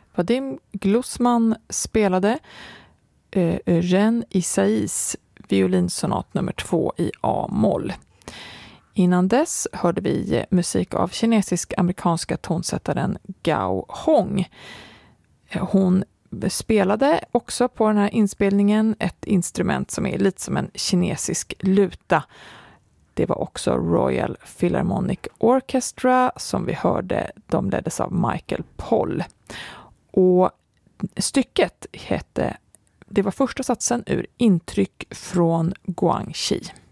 Vadim Glusman spelade Eugène Isais violinsonat nummer 2 i A-moll. Innan dess hörde vi musik av kinesisk-amerikanska tonsättaren Gao Hong. Hon spelade också på den här inspelningen ett instrument som är lite som en kinesisk luta. Det var också Royal Philharmonic Orchestra som vi hörde, de leddes av Michael Poll. Och stycket hette, det var första satsen ur Intryck från Guangxi.